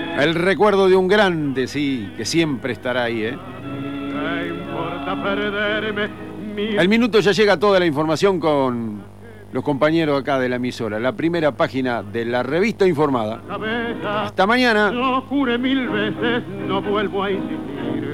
El recuerdo de un grande, sí, que siempre estará ahí, ¿eh? ¿Qué importa perderme? El minuto ya llega toda la información con los compañeros acá de la emisora. La primera página de la revista informada. Cabeza, Hasta mañana. yo juré 1000 veces, no vuelvo a insistir.